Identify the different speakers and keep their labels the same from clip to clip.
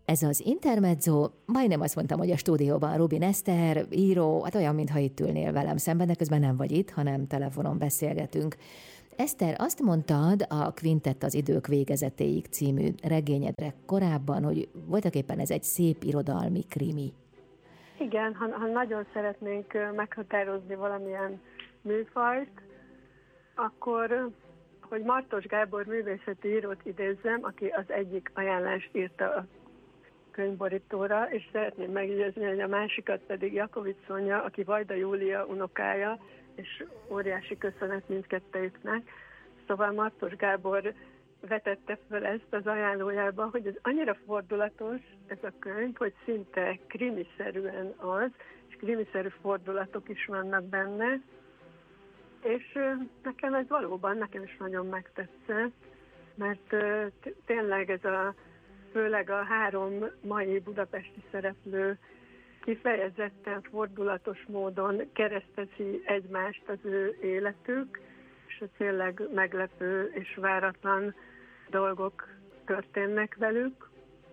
Speaker 1: Ez az Intermezzo, majdnem azt mondtam, hogy a stúdióban Rubin Eszter, író, hát olyan, mintha itt ülnél velem szemben, de közben nem vagy itt, hanem telefonon beszélgetünk. Eszter, azt mondtad a Quintett az idők végezetéig című regényedre korábban, hogy voltaképpen ez egy szép irodalmi krimi.
Speaker 2: Igen, ha nagyon szeretnénk meghatározni valamilyen műfajt, akkor, hogy Martos Gábor művészeti írót idézzem, aki az egyik ajánlást írta a könyvborítóra, és szeretném megjegyezni, hogy a másikat pedig Jakovics Szonya, aki Vajda Júlia unokája, és óriási köszönet mindkettejüknek. Szóval Martos Gábor vetette fel ezt az ajánlójába, hogy ez annyira fordulatos ez a könyv, hogy szinte krimiszerűen az, és krimiszerű fordulatok is vannak benne, és nekem ez valóban, nekem is nagyon megtetszett, mert tényleg ez főleg a 3 mai budapesti szereplő kifejezetten fordulatos módon keresztezi egymást az ő életük, és tényleg meglepő és váratlan dolgok történnek velük.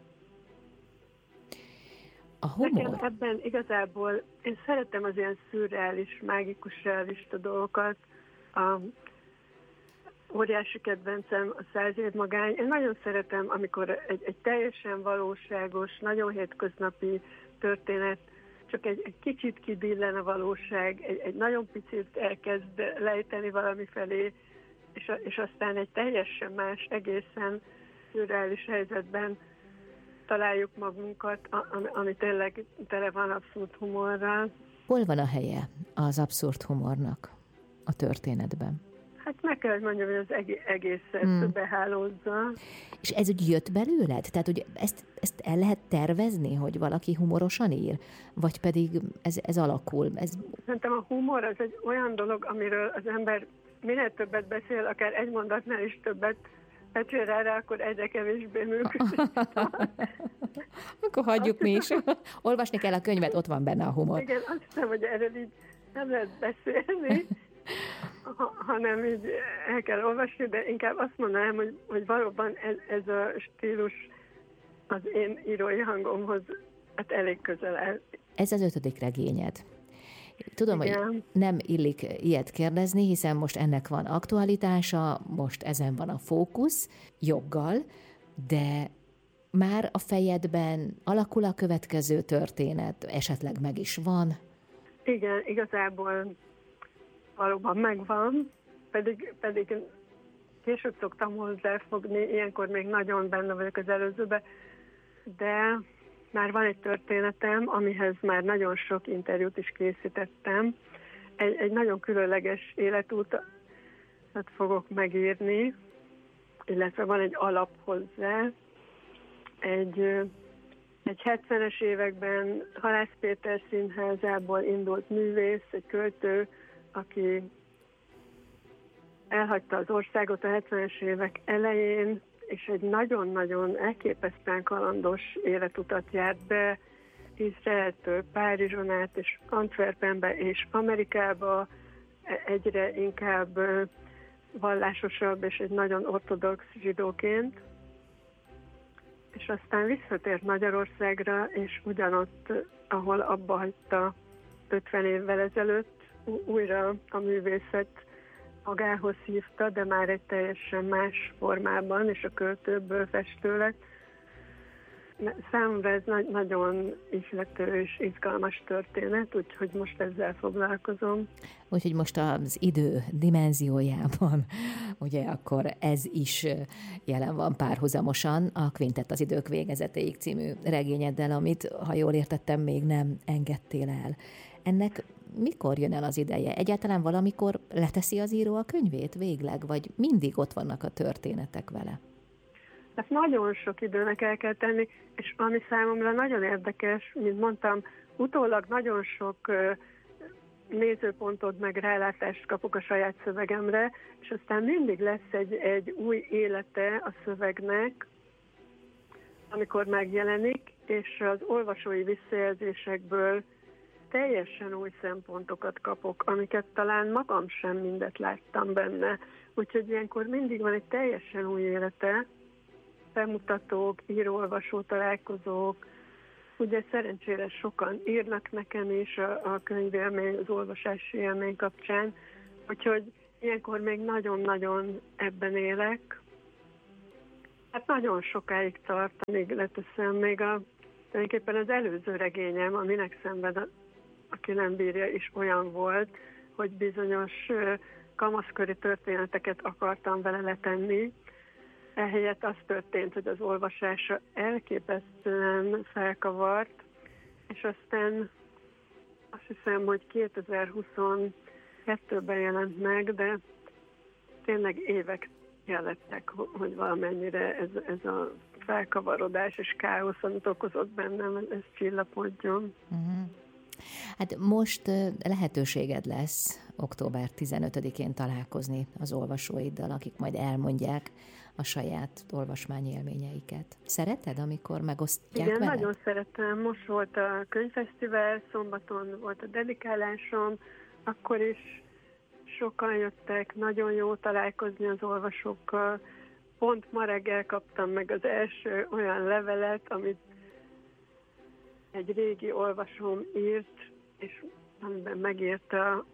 Speaker 1: A humor.
Speaker 2: Nekem ebben igazából én szeretem az ilyen szürreális, mágikus realista dolgokat. A óriási kedvencem a 100 év magány. Én nagyon szeretem, amikor egy teljesen valóságos, nagyon hétköznapi történet, csak egy kicsit kibillen a valóság, egy nagyon picit elkezd lejteni valami felé, és aztán egy teljesen más, egészen szürreális helyzetben találjuk magunkat, ami tényleg tele van abszurd humorral.
Speaker 1: Hol van a helye az abszurd humornak a történetben?
Speaker 2: Hát meg kell, hogy mondjam, hogy az egészet behálózza.
Speaker 1: És ez úgy jött belőled? Tehát, hogy ezt el lehet tervezni, hogy valaki humorosan ír? Vagy pedig ez alakul?
Speaker 2: Szerintem a humor az egy olyan dolog, amiről az ember minél többet beszél, akár egy mondatnál is többet becsél rá, akkor egyre kevésbé működik.
Speaker 1: Akkor hagyjuk mi is. Olvasni kell a könyvet, ott van benne a humor.
Speaker 2: Igen, azt hiszem, hogy erről így nem lehet beszélni, hanem így el kell olvasni, de inkább azt mondanám, hogy valóban ez a stílus az én írói hangomhoz hát elég közel áll.
Speaker 1: Ez az 5. regényed. Tudom,
Speaker 2: igen,
Speaker 1: hogy nem illik ilyet kérdezni, hiszen most ennek van aktualitása, most ezen van a fókusz, joggal, de már a fejedben alakul a következő történet, esetleg meg is van?
Speaker 2: Igen, igazából valóban megvan, pedig később szoktam hozzáfogni, ilyenkor még nagyon benne vagyok az előzőben, de már van egy történetem, amihez már nagyon sok interjút is készítettem. Egy nagyon különleges életútat fogok megírni, illetve van egy alap hozzá. Egy 70-es években Halász Péter színházából indult művész, egy költő, aki elhagyta az országot a 70-es évek elején, és egy nagyon-nagyon elképesztően kalandos életutat járt be Izraeltől Párizson át, és Antwerpenbe és Amerikába, egyre inkább vallásosabb és egy nagyon ortodox zsidóként. És aztán visszatért Magyarországra, és ugyanott, ahol abba hagyta 50 évvel ezelőtt, újra a művészet magához hívta, de már egy teljesen más formában, és a költőből festő lett. Számomra ez nagyon ihlető és izgalmas történet, úgyhogy most ezzel foglalkozom.
Speaker 1: Úgyhogy most az idő dimenziójában, ugye akkor ez is jelen van párhuzamosan a Quintett az idők végezetéig című regényeddel, amit, ha jól értettem, még nem engedtél el. Ennek mikor jön el az ideje? Egyáltalán valamikor leteszi az író a könyvét végleg, vagy mindig ott vannak a történetek vele?
Speaker 2: Tehát nagyon sok időnek el kell tenni, és ami számomra nagyon érdekes, mint mondtam, utólag nagyon sok nézőpontot meg rálátást kapok a saját szövegemre, és aztán mindig lesz egy új élete a szövegnek, amikor megjelenik, és az olvasói visszajelzésekből teljesen új szempontokat kapok, amiket talán magam sem mindet láttam benne. Úgyhogy ilyenkor mindig van egy teljesen új élete, bemutatók, író-olvasó találkozók. Ugye szerencsére sokan írnak nekem is a könyvélmény, az olvasási élmény kapcsán, úgyhogy ilyenkor még nagyon-nagyon ebben élek. Hát nagyon sokáig tart, amíg leteszem, még tulajdonképpen az előző regényem, Minek szenved, aki nem bírja, is olyan volt, hogy bizonyos kamaszkori történeteket akartam vele letenni. Ehelyett az történt, hogy az olvasása elképesztően felkavart, és aztán azt hiszem, hogy 2022-ben jelent meg, de tényleg évek kellettek, hogy valamennyire ez a felkavarodás és káosz, amit okozott bennem, ez csillapodjon.
Speaker 1: Uh-huh. Hát most lehetőséged lesz október 15-én találkozni az olvasóiddal, akik majd elmondják a saját olvasmányélményeiket. Szereted, amikor megosztják
Speaker 2: veled?
Speaker 1: Igen,
Speaker 2: nagyon szeretem. Most volt a könyvfesztivál, szombaton volt a dedikálásom, akkor is sokan jöttek, nagyon jó találkozni az olvasókkal. Pont ma reggel kaptam meg az első olyan levelet, amit egy régi olvasóm írt, és amiben megírta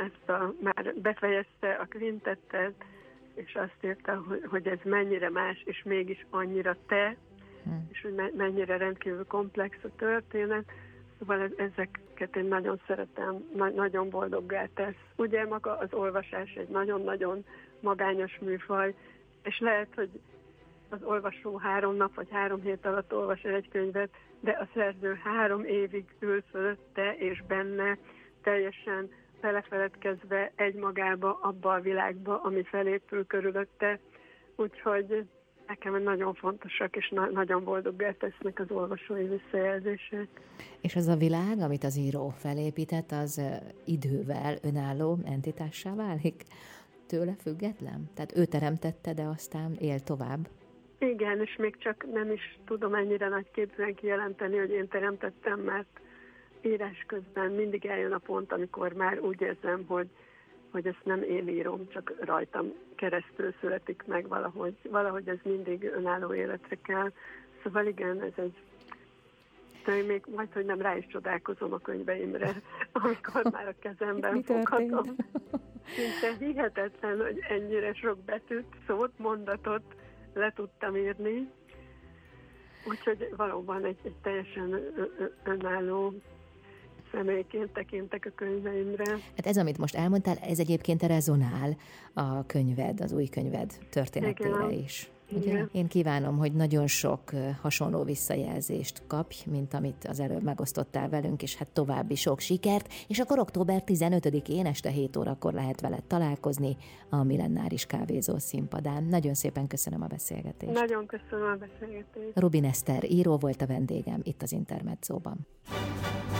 Speaker 2: már befejezte a kvintettet, és azt írta, hogy ez mennyire más, és mégis annyira te, és hogy mennyire rendkívül komplex a történet. Szóval ezeket én nagyon szeretem, nagyon boldoggá tesz. Ugye maga az olvasás egy nagyon-nagyon magányos műfaj, és lehet, hogy az olvasó 3 nap vagy 3 hét alatt olvas el egy könyvet, de a szerző 3 évig ül fölötte és benne, teljesen belefeledkezve egymagába, abba a világba, ami felépül körülötte. Úgyhogy nekem nagyon fontosak, és nagyon boldoggá tesznek az olvasói visszajelzések.
Speaker 1: És az a világ, amit az író felépített, az idővel önálló entitássá válik? Tőle független? Tehát ő teremtette, de aztán él tovább?
Speaker 2: Igen, és még csak nem is tudom ennyire nagyképűen kijelenteni, hogy én teremtettem, mert írás közben mindig eljön a pont, amikor már úgy érzem, hogy ezt nem én írom, csak rajtam keresztül születik meg valahogy ez mindig önálló életre kell. Szóval igen, ez egy... De még majd, hogy nem rá is csodálkozom a könyveimre, amikor már a kezemben foghatom. Szinte hihetetlen, hogy ennyire sok betűt, szót, mondatot le tudtam írni. Úgyhogy valóban egy teljesen önálló személyként tekintek a könyveimre.
Speaker 1: Hát ez, amit most elmondtál, ez egyébként rezonál a könyved, az új könyved történetére is. Ugye? Én kívánom, hogy nagyon sok hasonló visszajelzést kapj, mint amit az előbb megosztottál velünk, és hát további sok sikert, és akkor október 15-én este 7 órakor lehet veled találkozni a Millenáris Kávézó színpadán. Nagyon szépen köszönöm a beszélgetést.
Speaker 2: Nagyon köszönöm a beszélgetést.
Speaker 1: Rubin Eszter író volt a vendégem itt az Intermedzóban.